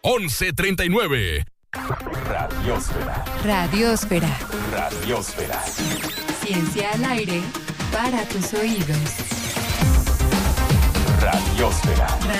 1139. Radiosfera. Radiosfera. Radiosfera. Ciencia al aire para tus oídos. Radiosfera.